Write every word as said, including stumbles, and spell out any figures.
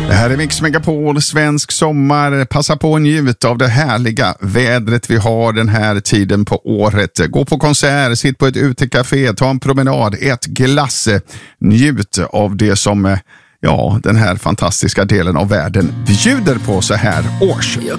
Det här är Mix Megapol, svensk sommar. Passa på att njuta av det härliga vädret vi har den här tiden på året. Gå på konsert, sitt på ett utekafé, ta en promenad, ät glass. Njut av det som, ja, den här fantastiska delen av världen bjuder på så här års. Jag